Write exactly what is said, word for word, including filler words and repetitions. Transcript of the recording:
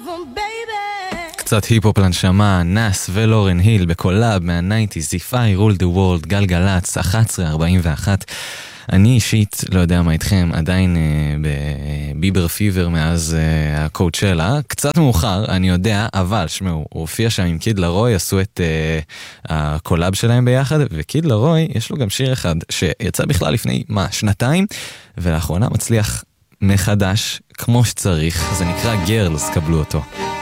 קצת היפ-הופ לנשמה, נאס ולורן היל בקולאב מה-תשעים, If I Rule the World, גלגלץ, אחת עשרה ארבעים ואחת. אני אישית, לא יודע מה איתכם, עדיין אה, בביבר פיבר מאז אה, הקואוצ'לה, קצת מאוחר, אני יודע, אבל שמעו, הוא הופיע שם עם קיד לרוי, עשו את אה, הקולאב שלהם ביחד, וקיד לרוי, יש לו גם שיר אחד שיצא בכלל לפני, מה, שנתיים, ולאחרונה מצליח מחדש, כמו שצריך, זה נקרא גרלס, קבלו אותו.